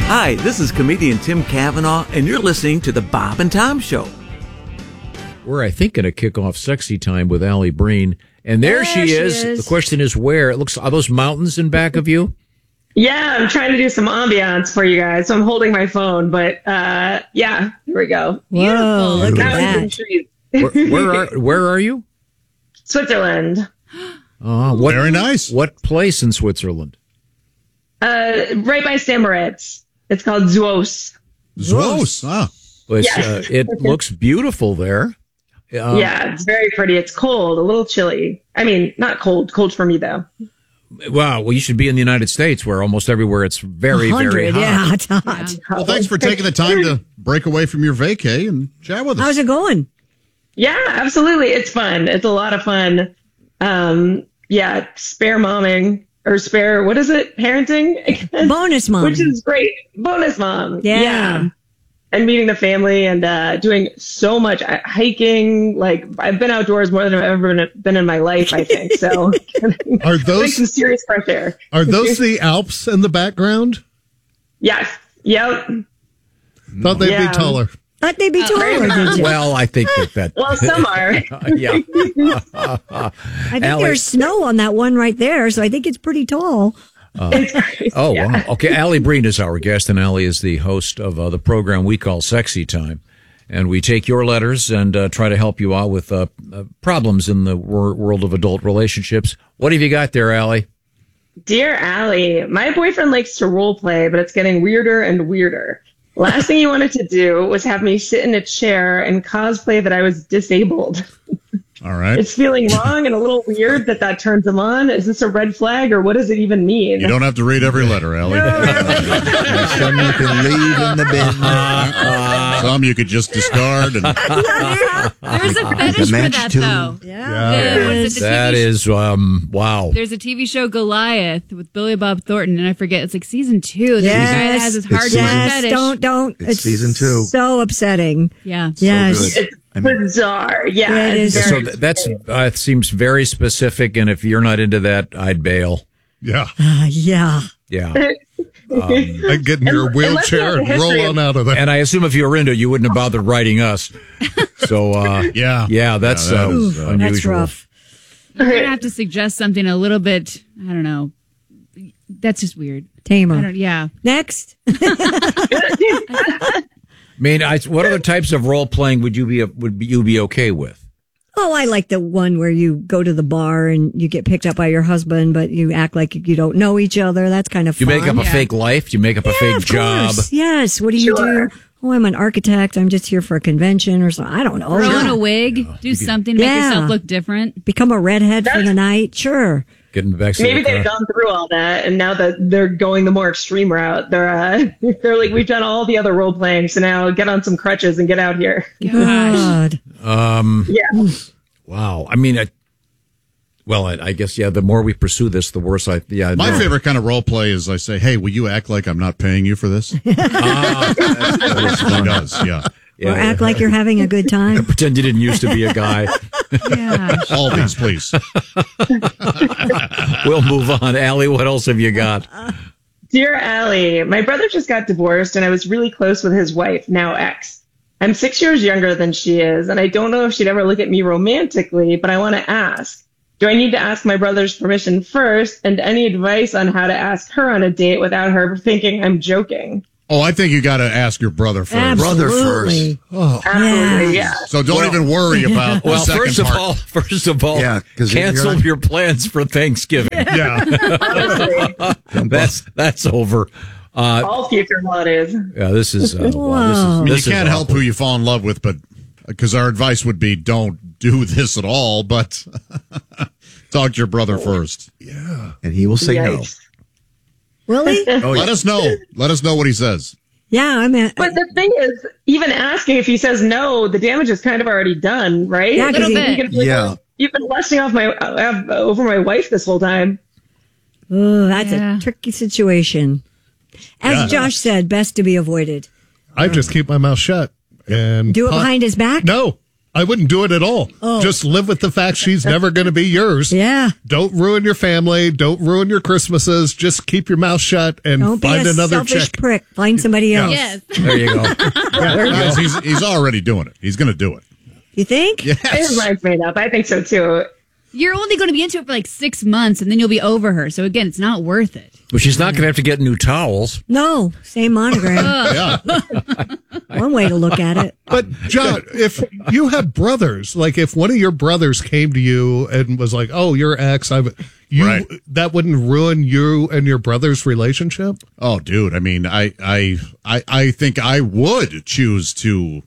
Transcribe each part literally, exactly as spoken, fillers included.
Hi, this is comedian Tim Cavanaugh, and you're listening to The Bob and Tom Show. We're, I think, going to kick off Sexy Time with Allie Breen. And there, there she, she is. is. The question is where? It looks, are those mountains in back of you? Yeah, I'm trying to do some ambiance for you guys. So I'm holding my phone, but uh, yeah, here we go. Whoa, look at that. where, where, are, where are you? Switzerland. Uh, what, Very nice. What place in Switzerland? Uh, right by Saint Moritz. It's called Zuos. Zuos, ah. Well, yes. uh, it looks beautiful there. Um, yeah, it's very pretty. It's cold, a little chilly. I mean, not cold. Cold for me, though. Wow. Well, you should be in the United States where almost everywhere it's very, very hot. Yeah, it's hot. Well, thanks for taking the time to break away from your vacay and chat with us. How's it going? Yeah, absolutely. It's fun. It's a lot of fun. Um, yeah, spare momming. Or spare, what is it? Parenting? Bonus mom. Which is great. Bonus mom. Yeah. yeah. And meeting the family and uh, doing so much uh, hiking. Like, I've been outdoors more than I've ever been, been in my life, I think. So, are those some serious fresh air. Are those the Alps in the background? Yes. Yep. Thought they'd yeah. be taller. Thought they'd be taller, did you? Well, I think that that. Well, some are. yeah. I think Allie, there's snow on that one right there, so I think it's pretty tall. Uh, oh, yeah. Wow. Okay, Allie Breen is our guest, and Allie is the host of uh, the program we call Sexy Time. And we take your letters and uh, try to help you out with uh, uh, problems in the wor- world of adult relationships. What have you got there, Allie? Dear Allie, my boyfriend likes to role play, but it's getting weirder and weirder. Last thing he wanted to do was have me sit in a chair and cosplay that I was disabled. All right. It's feeling wrong and a little weird that that turns him on. Is this a red flag or what does it even mean? You don't have to read every letter, Allie. Some you can leave in the bin. Uh, some you could just discard. And... There's a fetish for that, too. though. Yeah. yeah. What is it, the that T V is, um, wow. There's a T V show, Goliath, with Billy Bob Thornton, and I forget, it's like season two. There's Yes. a guy that has his hardcore Yes, fetish. don't, don't. It's, it's season two. So upsetting. Yeah. Yes. So It's I mean, bizarre. Yeah. Yeah, it it's is. very So th- that's uh, seems very specific, and if you're not into that, I'd bail. Yeah. Uh, yeah. Yeah. Um, and get in your wheelchair and roll on out of there. And I assume if you were into it, you wouldn't have bothered writing us. So, uh, yeah. Yeah, that's Yeah, that uh, is, uh, unusual. That's rough. You're going to have to suggest something a little bit, I don't know. That's just weird. I Tamer. don't, yeah. Next. I mean, I, what other types of role playing would you be would you be okay with? Oh, I like the one where you go to the bar and you get picked up by your husband, but you act like you don't know each other. That's kind of You fun. make up a Yeah. fake life. You make up a Yeah, fake of job. course. Yes. What do you Sure. do? Oh, I'm an architect. I'm just here for a convention or something. I don't know. Throw on Yeah. a wig, do something to make Yeah. yourself look different. Become a redhead for the night. Sure. Get in the backseat. Maybe of the they've car. gone through all that, and now that they're going the more extreme route, they're uh, they're like, we've done all the other role playing, so now get on some crutches and get out here. God. Um, Yeah, wow. I mean, I, well, I, I guess yeah. The more we pursue this, the worse I. Yeah. My no. favorite kind of role play is I say, "Hey, will you act like I'm not paying you for this?" Ah, That's what he does. Yeah. yeah, Or act like you're having a good time. Pretend you didn't used to be a guy. Yeah. All these, please. We'll move on. Allie, what else have you got? dear Allie, my brother just got divorced, and I was really close with his wife, now ex. I'm six years younger than she is, and I don't know if she'd ever look at me romantically, but I want to ask. Do I need to ask my brother's permission first, and any advice on how to ask her on a date without her thinking I'm joking? Oh, I think you got to ask your brother first. Brother Absolutely. first. Oh, Absolutely, yeah. So don't even worry about the Well, second first of part. all, first of all, Yeah, 'cause you're cancel not- your plans for Thanksgiving. Yeah. Honestly, that's that's over. Uh, all future holidays. yeah, this is. Uh, Wow. wow, this is I mean, this you is can't help awful. who you fall in love with, but because our advice would be don't do this at all, but talk to your brother first. and he will say Yikes. Really? no. Oh, Let yeah. us know. Let us know what he says. Yeah, I'm at. But the thing is, even asking if he says no, the damage is kind of already done, right? Yeah, 'cause Little he- bit. You can be like, Yeah. You've been lusting off my uh, over my wife this whole time. Oh, that's Yeah. a tricky situation. As Yeah. Josh said, best to be avoided. I just keep my mouth shut and Do it pun- behind his back? No, I wouldn't do it at all. Oh. Just live with the fact she's never going to be yours. Yeah. Don't ruin your family. Don't ruin your Christmases. Just keep your mouth shut and Don't find be a another selfish chick. prick. Find somebody else. Yes. There you go. Guys, he's, he's already doing it. He's going to do it. You think? His Yes. mind's made up. I think so too. You're only going to be into it for like six months, and then you'll be over her. So again, it's not worth it. But she's not going to have to get new towels. No, same monogram. Yeah. One way to look at it. But John, if you have brothers, like if one of your brothers came to you and was like, "Oh, your ex," I, you Right. that wouldn't ruin you and your brother's relationship. Oh, dude. I mean, I, I, I, I think I would choose to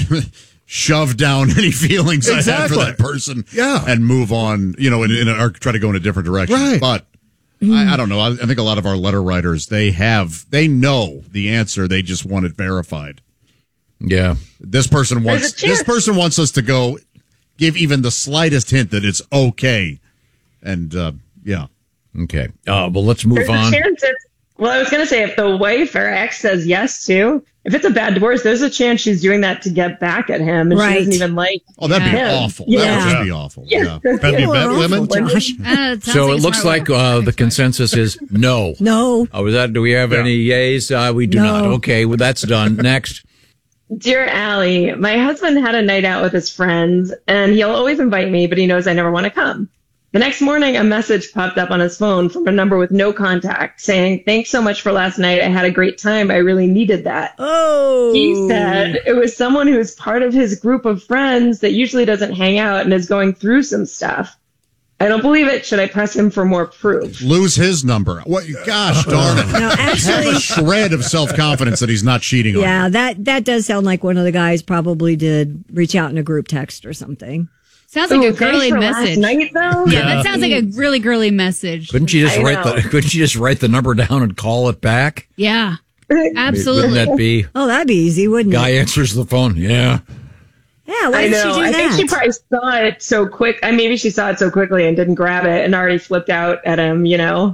shove down any feelings I had Exactly. for that person, Yeah. and move on. You know, and, and or try to go in a different direction. Right. But I, I don't know. I, I think a lot of our letter writers, they have, they know the answer. They just want it verified. Yeah. This person There's wants a chance. this person wants us to go give even the slightest hint that it's okay, and uh, yeah. Okay. Uh, well, let's move There's on. a chance it's, well, I was going to say, if the wife or ex says yes too, if it's a bad divorce, there's a chance she's doing that to get back at him, and Right. she doesn't even like. Oh, that'd be Yeah. awful. Yeah. That would just be awful. Yeah. Yeah. Have you People met are women? awful, Josh. Uh, it sounds So like it a looks smart like one. uh, the consensus is no. No. Oh, is that? Do we have Yeah. any yays? Uh, we do No. not. Okay, well, that's done. Next. Dear Allie, my husband had a night out with his friends, and he'll always invite me, but he knows I never want to come. The next morning, a message popped up on his phone from a number with no contact saying, "Thanks so much for last night. I had a great time. I really needed that." Oh. He said it was someone who's part of his group of friends that usually doesn't hang out and is going through some stuff. I don't believe it. Should I press him for more proof? Lose his number. What? Gosh darn it! No, Have actually, a shred of self confidence that he's not cheating on. yeah, you. that, that does sound like one of the guys probably did reach out in a group text or something. Sounds like Ooh, a girly thanks for message. Last night, though? Yeah, that sounds like a really girly message. Couldn't you just I write know. the? Couldn't you just write the number down and call it back? Yeah, Wouldn't absolutely. that be? Oh, that'd be easy, wouldn't Guy it? answers the phone. Yeah. Yeah, why I did know. she do I that? think she probably saw it so quick. I maybe she saw it so quickly and didn't grab it and already flipped out at him. You know.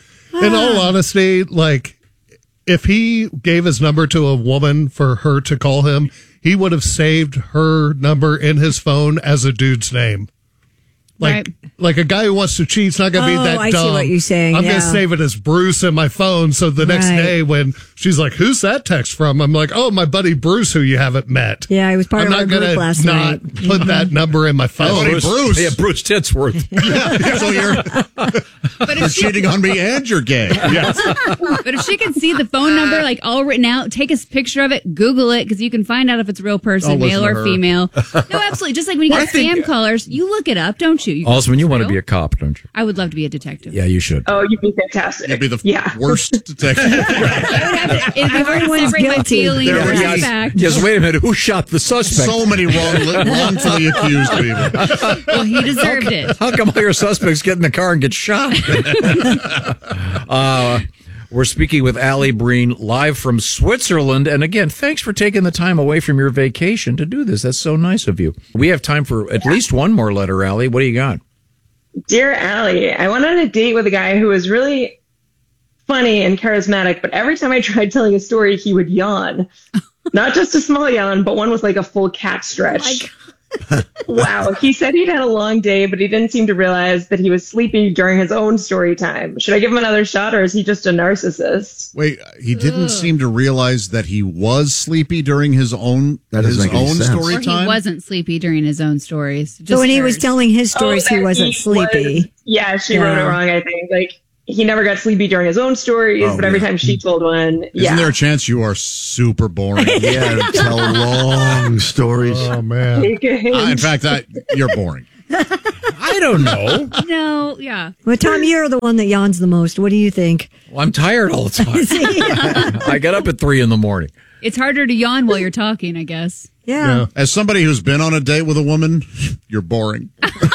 In all honesty, like if he gave his number to a woman for her to call him, he would have saved her number in his phone as a dude's name. Like, Right. like a guy who wants to cheat is not going to Oh, be that I see dumb. what you're saying, I'm going yeah. to save it as Bruce in my phone. So the next Right. day when she's like, "Who's that text from?" I'm like, "Oh, my buddy Bruce, who you haven't met." Yeah, he was part I'm of our not group gonna last not night. put that number in my phone. Buddy Bruce. Yeah, Bruce Titsworth. So you're, But you're if, she, cheating on me and you're gay. but if she can see the phone number like all written out, take a picture of it, Google it, because you can find out if it's a real person, I'll male listen to or her. female. No, absolutely. Just like when you Well, get I think- spam callers, you look it up, don't you? you Osman, you want to real? be a cop, don't you? I would love to be a detective. Yeah, you should. Oh, you'd be fantastic. You'd be the yeah. worst detective. It'd be hard to Everyone's separate my guilty. feelings Yeah, from yes, the fact. yes, wait a minute. Who shot the suspect? So many wrong, wrongfully accused people. Well, he deserved it. How come all your suspects get in the car and get shot? uh, we're speaking with Allie Breen live from Switzerland. And again, thanks for taking the time away from your vacation to do this. That's so nice of you. We have time for at least one more letter, Allie. What do you got? Dear Allie, I went on a date with a guy who was really funny and charismatic, but every time I tried telling a story, he would yawn. Not just a small yawn, but one with like a full cat stretch. Wow. He said he'd had a long day, but he didn't seem to realize that he was sleepy during his own story time. Should I give him another shot, or is he just a narcissist? Wait, he didn't seem to realize that he was sleepy during his own That his doesn't make any own sense. story Or he time. wasn't sleepy during his own stories. Just So when he was hers. telling his stories, Oh, he that wasn't sleepy. was- yeah, she wrote it Yeah. wrong, I think. Like, he never got sleepy during his own stories, Oh, but every yeah. time she told one, Isn't yeah. there a chance you are super boring? Yeah, tell long stories. Oh man. Take a hint. Uh, in fact, that you're boring. I don't know. No, yeah. Well, Tom, you're the one that yawns the most. What do you think? Well, I'm tired all the time. I get up at three in the morning. It's harder to yawn while you're talking, I guess. Yeah. As somebody who's been on a date with a woman, you're boring.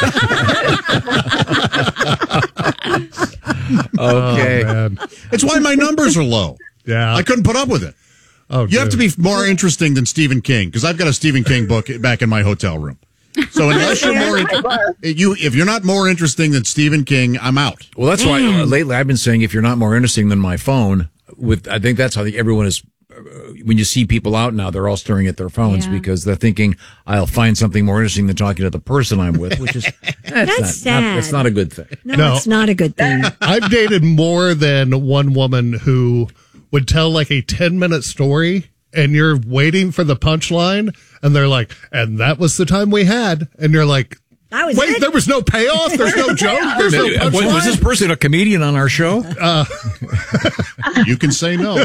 Okay. Man. It's why my numbers are low. Yeah. I couldn't put up with it. Oh, You have to be more interesting than Stephen King, because I've got a Stephen King book back in my hotel room. So unless you're more, you if you're not more interesting than Stephen King, I'm out. Well, that's why uh, lately I've been saying if you're not more interesting than my phone, with I think that's how the, everyone is when you see people out now, they're all staring at their phones Yeah. because they're thinking, I'll find something more interesting than talking to the person I'm with, which is, that's, That's not, sad. Not, that's not a good thing. No, No. it's not a good thing. I've dated more than one woman who would tell like a ten minute story and you're waiting for the punchline and they're like, and that was the time we had. And you're like, That was wait, it. there was no payoff. There's no joke. There's no Uh, was, was this punchline. person a comedian on our show? You can say no.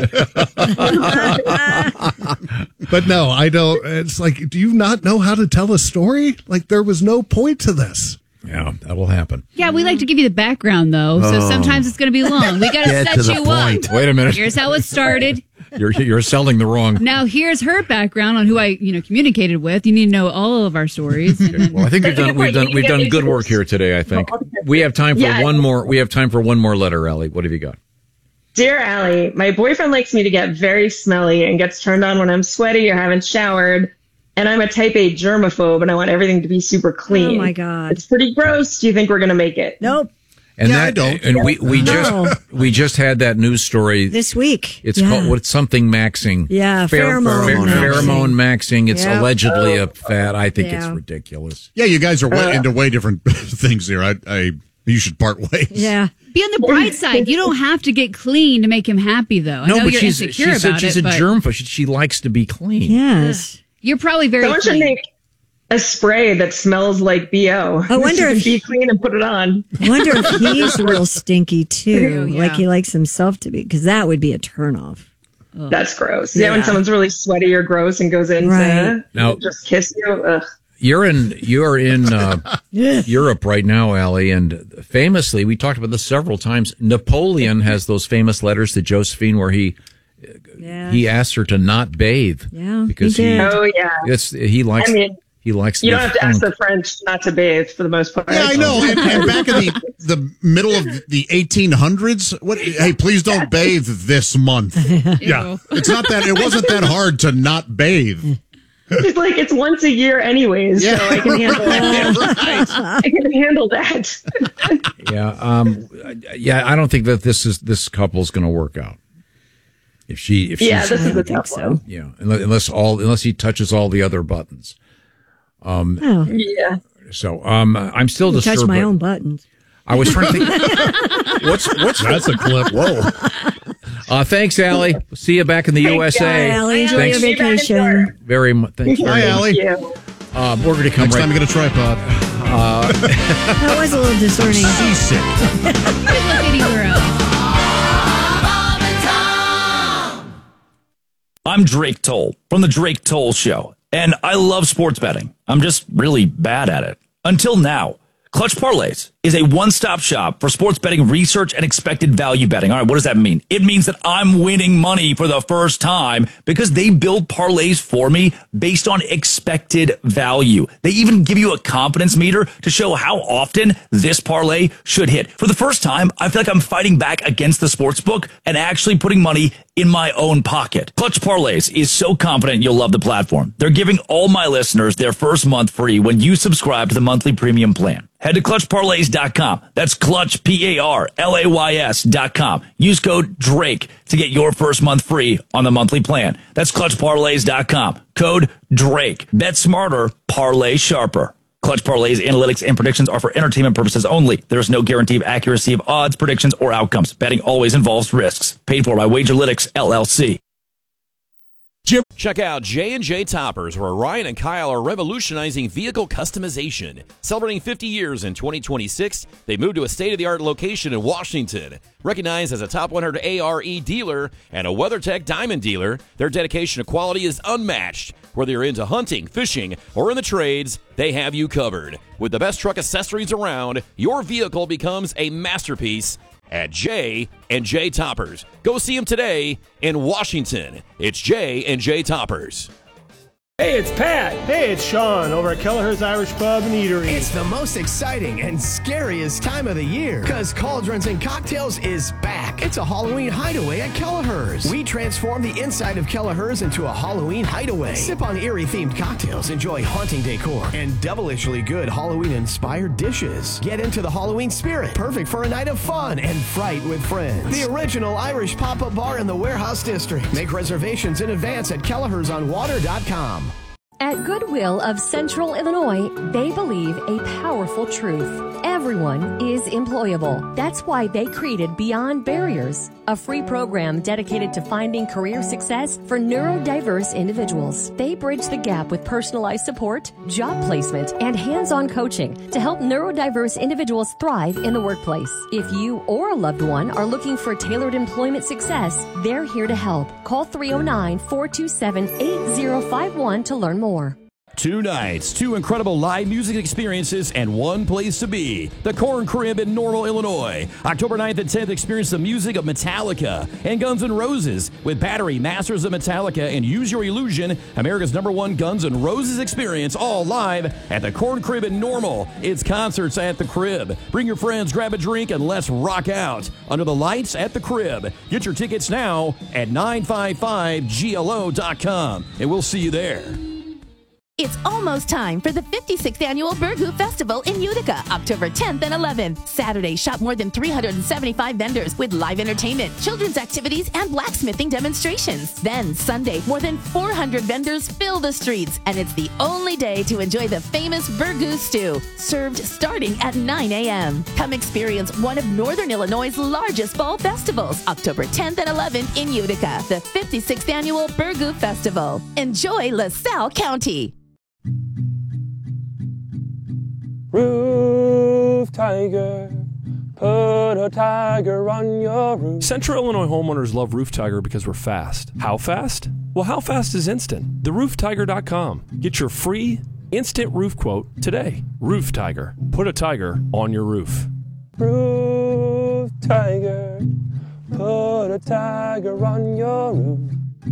But no, I don't. It's like, do you not know how to tell a story? Like there was no point to this. Yeah, that'll happen. Yeah, we like to give you the background, though, so sometimes it's going to be long. We got to Get set to the you point. up. Wait a minute. Here's how it started. You're you're selling the wrong. Now here's her background on who I, you know, communicated with. You need to know all of our stories. And then- Well, I think we've done we've done we've done good work here today. I think we have time for Yeah. one more. We have time for one more letter, Ellie. What have you got? Dear Allie, my boyfriend likes me to get very smelly and gets turned on when I'm sweaty or haven't showered. And I'm a type A germaphobe and I want everything to be super clean. Oh, my God. It's pretty gross. Do you think we're going to make it? Nope. And Yeah, that I don't. and we we No. just we just had that news story. This week. It's Yeah. called what's something maxing. Yeah, pheromone pher- maxing. pheromone maxing. It's Yeah. allegedly a fad. I think it's Yeah. ridiculous. Yeah, you guys are way Uh. into way different things here. I, I, you should part ways. Yeah. Be on the bright side. You don't have to get clean to make him happy, though. I No, know but you're she's insecure she's a, about she's it, a but germ. She, she likes to be clean. Yes. you're probably very Someone should clean. make a spray that smells like B O. I wonder You can if- be clean and put it on. I wonder if he's real stinky too. Yeah. Like he likes himself to be, because that would be a turnoff. That's gross. Yeah, Yeah. when someone's really sweaty or gross and goes in Right. to Now- just kiss you. Ugh. You're in you're in uh, Europe right now, Allie, and famously, we talked about this several times. Napoleon has those famous letters to Josephine where he Yeah. he asked her to not bathe. Yeah, because he he, did. Oh, yeah. it's he likes I mean, he likes You the don't have to ask funk. the French not to bathe for the most part. Yeah, I know. And, and back in the, the middle of the eighteen hundreds, what? Hey, please don't bathe this month. Yeah. It's not that. It wasn't that hard to not bathe. It's like it's once a year anyways, Yeah, so I can handle that. I can handle that. Yeah, um, yeah. I don't think that this is this couple's going to work out. If she, if Yeah, she's, this is I a don't think tough so. one. yeah, unless, unless all unless he touches all the other buttons. Oh, Yeah. So, um, I'm still I disturbed. touch my by- own buttons. I was trying to think. what's what's That's a clip. Whoa. Uh, thanks, Allie. See you back in the U S A. Bye, Allie. Enjoy Thanks your vacation. very much. Thanks Hi, very much. Allie. Yeah. Uh, we're going to come Next right. time, get a tripod. That was a little discerning. Seasick. Could look anywhere else. I'm Drake Toll from The Drake Toll Show, and I love sports betting. I'm just really bad at it. Until now. Clutch Parlays is a one-stop shop for sports betting research and expected value betting. All right, what does that mean? It means that I'm winning money for the first time because they build parlays for me based on expected value. They even give you a confidence meter to show how often this parlay should hit. For the first time, I feel like I'm fighting back against the sports book and actually putting money in my own pocket. Clutch Parlays is so confident you'll love the platform. They're giving all my listeners their first month free when you subscribe to the monthly premium plan. Head to clutch parlays dot com. That's clutch, P A R L A Y S dot com. Use code DRAKE to get your first month free on the monthly plan. That's clutch parlays dot com. Code DRAKE. Bet smarter, parlay sharper. Clutch Parlays analytics and predictions are for entertainment purposes only. There is no guarantee of accuracy of odds, predictions, or outcomes. Betting always involves risks. Paid for by Wagerlytics, L L C. Check out J and J Toppers, where Ryan and Kyle are revolutionizing vehicle customization. Celebrating fifty years in twenty twenty-six, they moved to a state-of-the-art location in Washington. Recognized as a top one hundred A R E dealer and a WeatherTech Diamond dealer, their dedication to quality is unmatched. Whether you're into hunting, fishing, or in the trades, they have you covered. With the best truck accessories around, your vehicle becomes a masterpiece at J and J Toppers. Go see them today in Washington. It's J and J Toppers. Hey, it's Pat. Hey, it's Sean over at Kelleher's Irish Pub and Eatery. It's the most exciting and scariest time of the year because Cauldrons and Cocktails is back. It's a Halloween hideaway at Kelleher's. Kelleher's. We transform the inside of Kelleher's into a Halloween hideaway. Sip on eerie-themed cocktails, enjoy haunting decor, and devilishly good Halloween-inspired dishes. Get into the Halloween spirit, perfect for a night of fun and fright with friends. The original Irish pop-up bar in the Warehouse District. Make reservations in advance at Kelleher's on water dot com. At Goodwill of Central Illinois, they believe a powerful truth. Everyone is employable. That's why they created Beyond Barriers, a free program dedicated to finding career success for neurodiverse individuals. They bridge the gap with personalized support, job placement, and hands-on coaching to help neurodiverse individuals thrive in the workplace. If you or a loved one are looking for tailored employment success, they're here to help. Call three oh nine, four two seven, eight oh five one to learn more. Two nights, two incredible live music experiences, and one place to be. The Corn Crib in Normal, Illinois. October ninth and tenth, experience the music of Metallica and Guns N' Roses with Battery, Masters of Metallica, and Use Your Illusion, America's number one Guns N' Roses experience, all live at the Corn Crib in Normal. It's concerts at the Crib. Bring your friends, grab a drink, and let's rock out under the lights at the Crib. Get your tickets now at nine five five G L O dot com, and we'll see you there. It's almost time for the fifty-sixth Annual Burgoo Festival in Utica, October tenth and eleventh. Saturday, shop more than three hundred seventy-five vendors with live entertainment, children's activities, and blacksmithing demonstrations. Then Sunday, more than four hundred vendors fill the streets, and it's the only day to enjoy the famous Burgoo stew, served starting at nine a.m. Come experience one of Northern Illinois' largest fall festivals, October tenth and eleventh in Utica, the fifty-sixth Annual Burgoo Festival. Enjoy LaSalle County. Roof Tiger, put a tiger on your roof. Central Illinois homeowners love Roof Tiger because we're fast. How fast? Well, how fast is instant? the roof tiger dot com. Get your free instant roof quote today. Roof Tiger, put a tiger on your roof. Roof Tiger, put a tiger on your roof.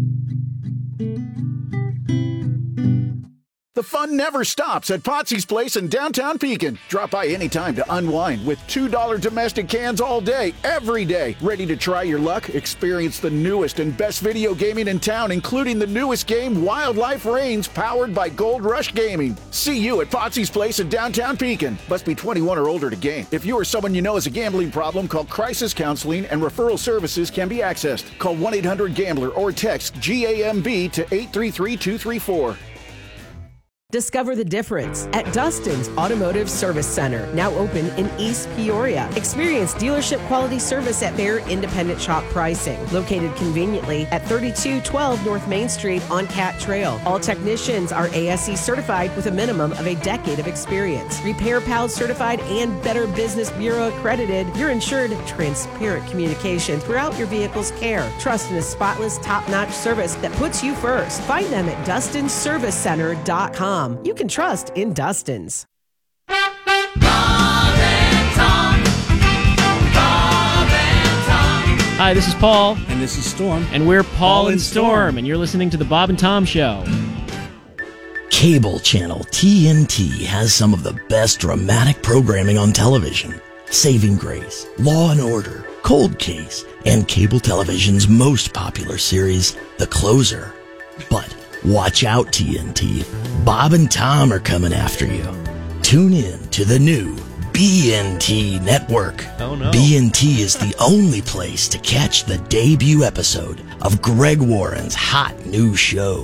The fun never stops at Potsy's Place in downtown Pekin. Drop by anytime to unwind with two dollar domestic cans all day, every day. Ready to try your luck? Experience the newest and best video gaming in town, including the newest game, Wildlife Reigns, powered by Gold Rush Gaming. See you at Potsy's Place in downtown Pekin. Must be twenty-one or older to game. If you or someone you know has a gambling problem, call Crisis Counseling and referral services can be accessed. Call one eight hundred gambler or text G A M B to eight three three two three four. Discover the difference at Dustin's Automotive Service Center, now open in East Peoria. Experience dealership quality service at their independent shop pricing. Located conveniently at thirty-two twelve North Main Street on Cat Trail. All technicians are A S E certified with a minimum of a decade of experience. Repair Pals certified and Better Business Bureau accredited. You're ensured transparent communication throughout your vehicle's care. Trust in a spotless, top-notch service that puts you first. Find them at dustin service center dot com. You can trust in Dustin's. Bob and Tom. Bob and Tom. Hi, this is Paul. And this is Storm. And we're Paul, Paul and and Storm, Storm. and you're listening to The Bob and Tom Show. Cable channel T N T has some of the best dramatic programming on television. Saving Grace, Law and Order, Cold Case, and cable television's most popular series, The Closer. But watch out, T N T. Bob and Tom are coming after you. Tune in to the new B N T network. Oh, no. B N T is the only place to catch the debut episode of Greg Warren's hot new show.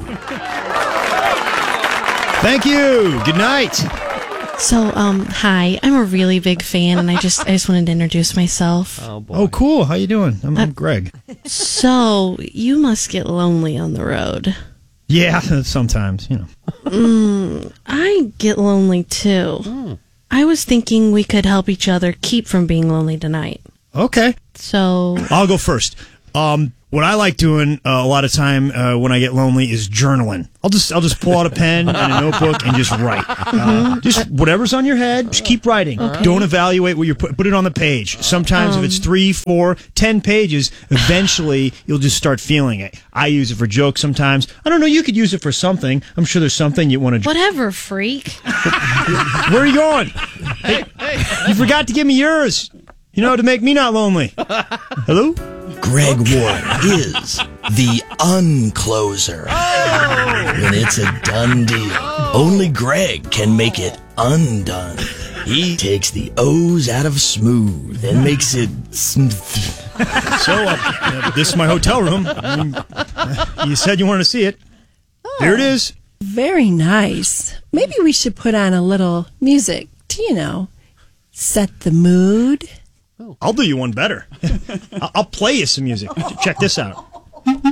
Thank you. Good night. So, um, hi. I'm a really big fan, and I just I just wanted to introduce myself. Oh, boy. Oh, cool. How you doing? I'm, I'm Greg. So, you must get lonely on the road. Yeah, sometimes, you know. Mm, I get lonely, too. Mm. I was thinking we could help each other keep from being lonely tonight. Okay. So... I'll go first. Um, what I like doing uh, a lot of time uh, when I get lonely is journaling. I'll just I'll just pull out a pen and a notebook and just write. Uh, Mm-hmm. just whatever's on your head, just keep writing. Okay. Don't evaluate what you're put. Put it on the page. Sometimes Um. if it's three, four, ten pages, eventually you'll just start feeling it. I use it for jokes sometimes. I don't know. You could use it for something. I'm sure there's something you want to. Whatever, freak. Where are you going? Hey, you forgot to give me yours. You know, to make me not lonely. Hello? Greg Warren is the uncloser. When it's a done deal, only Greg can make it undone. He takes the O's out of smooth and makes it smooth. So, uh, uh, this is my hotel room. I mean, uh, you said you wanted to see it. There it is. Very nice. Maybe we should put on a little music to, you know, set the mood. I'll do you one better. I'll I'll play you some music. Check this out. What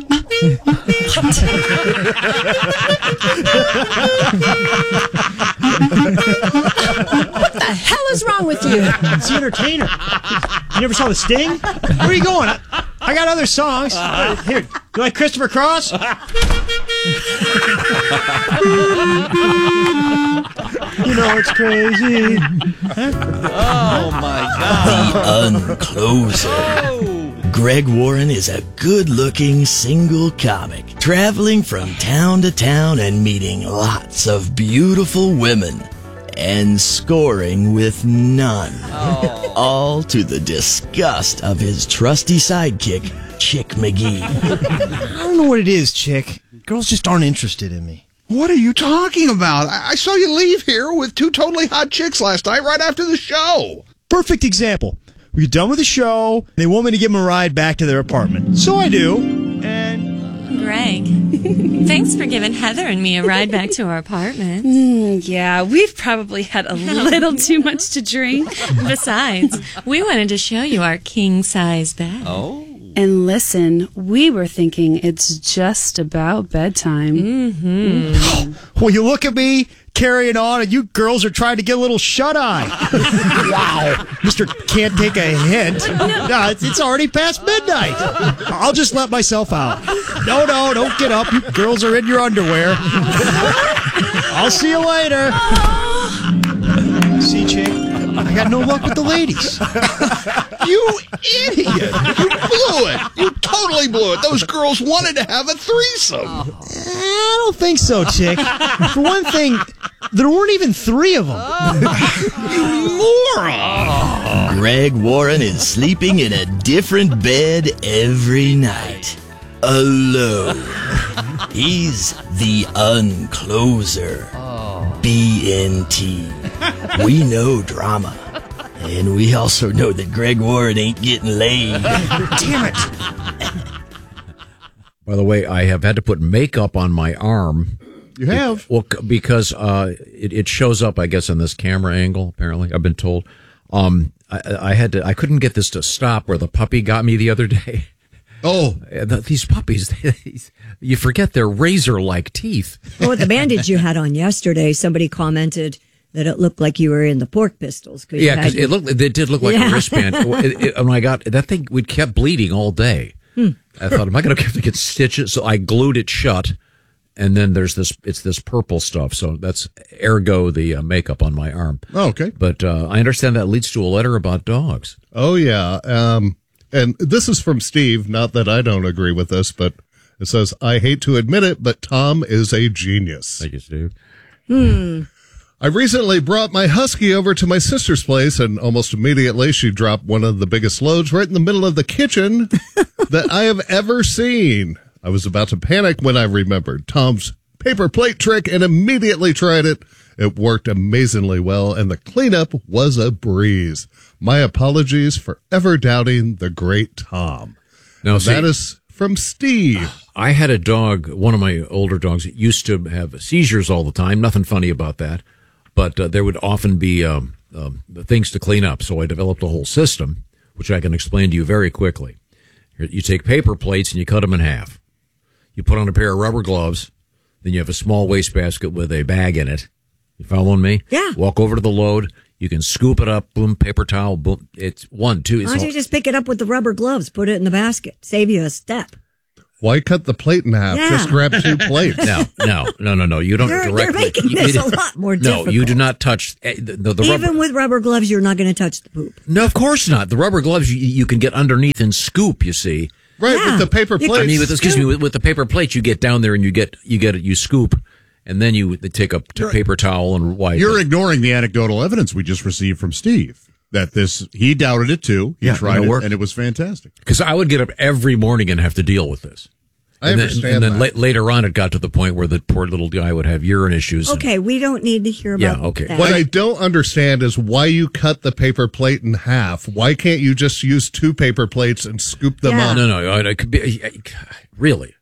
the hell is wrong with you? It's the Entertainer. You never saw The Sting? Where are you going? I, I got other songs. Uh, here, you like Christopher Cross? You know it's crazy. Huh? Oh, my God. The Uncloser. Greg Warren is a good-looking single comic, traveling from town to town and meeting lots of beautiful women, and scoring with none. Oh. All to the disgust of his trusty sidekick, Chick McGee. I don't know what it is, Chick. Girls just aren't interested in me. What are you talking about? I, I saw you leave here with two totally hot chicks last night right after the show. Perfect example. We get done with the show, they want me to give them a ride back to their apartment. So I do. Greg, thanks for giving Heather and me a ride back to our apartment. Mm, yeah, we've probably had a little too much to drink. Besides, we wanted to show you our king-size bed. Oh. And listen, we were thinking it's just about bedtime. Mm-hmm. Well, you look at me carrying on, and you girls are trying to get a little shut-eye. Wow. Mister Can't Take a Hint. No, it's, it's already past midnight. I'll just let myself out. No, no, don't get up. You girls are in your underwear. I'll see you later. See, Chick, I got no luck with the ladies. You idiot! You blew it! You totally blew it! Those girls wanted to have a threesome! I don't think so, Chick. For one thing, there weren't even three of them. You moron! Greg Warren is sleeping in a different bed every night. Alone. He's the Uncloser. B N T. We know drama. And we also know that Greg Warren ain't getting laid. Damn it. By the way, I have had to put makeup on my arm. You have? Well, because uh, it, it shows up, I guess, on this camera angle, apparently, I've been told. Um, I, I had to, I couldn't get this to stop where the puppy got me the other day. Oh. These puppies, you forget they're razor-like teeth. Well, with the bandage you had on yesterday, somebody commented that it looked like you were in the Pork Pistols. Cause yeah, because it looked, it did look like yeah. a wristband. it, it, when I got that thing, we kept bleeding all day. Hmm. I thought, am I going to have to get stitches? So I glued it shut, and then there's this. It's this purple stuff. So that's ergo the uh, makeup on my arm. Oh, okay. But uh, I understand that leads to a letter about dogs. Oh yeah, um, and this is from Steve. Not that I don't agree with this, but it says, "I hate to admit it, but Tom is a genius." Thank you, Steve. Hmm. I recently brought my husky over to my sister's place, and almost immediately she dropped one of the biggest loads right in the middle of the kitchen that I have ever seen. I was about to panic when I remembered Tom's paper plate trick and immediately tried it. It worked amazingly well, and the cleanup was a breeze. My apologies for ever doubting the great Tom. Now, see, that is from Steve. I had a dog, one of my older dogs, that used to have seizures all the time. Nothing funny about that. But uh, there would often be um, um, things to clean up. So I developed a whole system, which I can explain to you very quickly. You take paper plates and you cut them in half. You put on a pair of rubber gloves. Then you have a small wastebasket with a bag in it. You following me? Yeah. Walk over to the load. You can scoop it up. Boom, paper towel. Boom. It's one, two. It's Why don't all, you just pick it up with the rubber gloves, put it in the basket, save you a step? Why cut the plate in half? Yeah. Just grab two plates. No, no, no, no, no. You don't They're, directly. they're making you, this you, a lot more no, difficult. you do not touch eh, the, the, the Even rubber. with rubber gloves, you're not going to touch the poop. No, of course not. The rubber gloves you, you can get underneath and scoop. You see, right? Yeah. With the paper You plates. I mean, with, excuse me, with, with the paper plates, you get down there and you get you get it, you scoop, and then you take a t- paper towel and wipe. You're it. ignoring the anecdotal evidence we just received from Steve. that this he doubted it too. He Yeah, tried and it it, worked. and it was fantastic. Because I would get up every morning and have to deal with this. I and understand then, and then that. la- later on, it got to the point where the poor little guy would have urine issues. and- Okay, we don't need to hear about Yeah, okay. that. What I don't understand is why you cut the paper plate in half. Why can't you just use two paper plates and scoop them Yeah. up? no, no, it could be really.